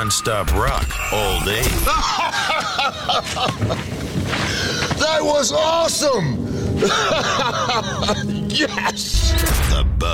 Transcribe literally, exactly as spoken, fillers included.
non-stop rock all day. That was awesome! Yes! The Buzz.